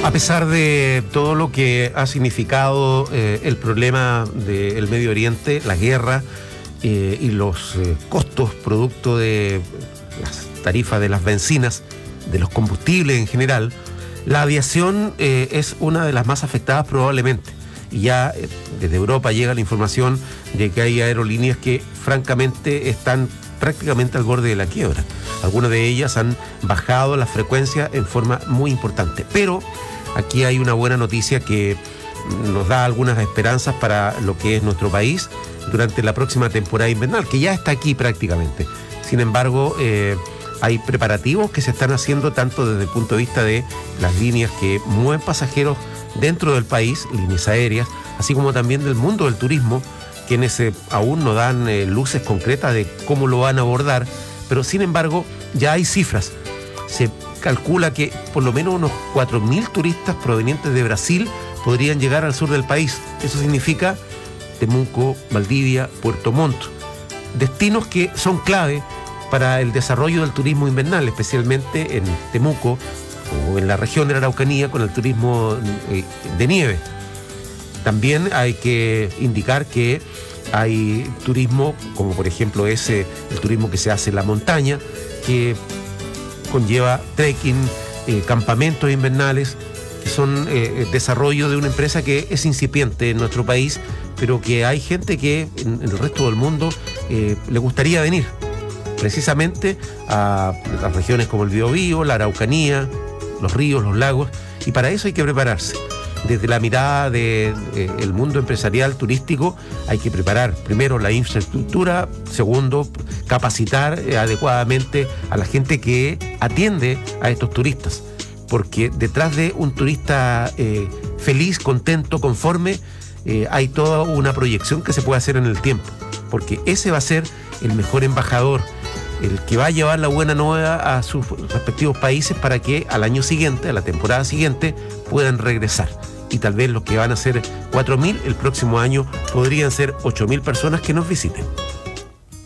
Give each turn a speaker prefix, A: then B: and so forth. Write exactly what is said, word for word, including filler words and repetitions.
A: A pesar de todo lo que ha significado eh, el problema del Medio Oriente, la guerra eh, y los eh, costos producto de las tarifas de las bencinas, de los combustibles en general, la aviación eh, es una de las más afectadas probablemente. Y ya eh, desde Europa llega la información de que hay aerolíneas que francamente están prácticamente al borde de la quiebra. Algunas de ellas han bajado la frecuencia en forma muy importante. Pero aquí hay una buena noticia que nos da algunas esperanzas para lo que es nuestro país durante la próxima temporada invernal, que ya está aquí prácticamente. Sin embargo, eh, hay preparativos que se están haciendo tanto desde el punto de vista de las líneas que mueven pasajeros dentro del país, líneas aéreas, así como también del mundo del turismo, quienes eh, aún no dan eh, luces concretas de cómo lo van a abordar, pero sin embargo ya hay cifras. Se calcula que por lo menos unos cuatro mil turistas provenientes de Brasil podrían llegar al sur del país. Eso significa Temuco, Valdivia, Puerto Montt. Destinos que son clave para el desarrollo del turismo invernal, especialmente en Temuco o en la región de la Araucanía con el turismo eh, de nieve. También hay que indicar que hay turismo, como por ejemplo ese, el turismo que se hace en la montaña, que conlleva trekking, eh, campamentos invernales, que son eh, desarrollo de una empresa que es incipiente en nuestro país, pero que hay gente que en, en el resto del mundo eh, le gustaría venir, precisamente a las regiones como el Biobío, la Araucanía, los ríos, los lagos, y para eso hay que prepararse. Desde la mirada del de, eh, mundo empresarial turístico hay que preparar primero la infraestructura, segundo, capacitar eh, adecuadamente a la gente que atiende a estos turistas, porque detrás de un turista eh, feliz, contento, conforme, eh, hay toda una proyección que se puede hacer en el tiempo, porque ese va a ser el mejor embajador, el que va a llevar la buena nueva a sus respectivos países para que al año siguiente, a la temporada siguiente, puedan regresar. Y tal vez los que van a ser cuatro mil, el próximo año podrían ser ocho mil personas que nos visiten.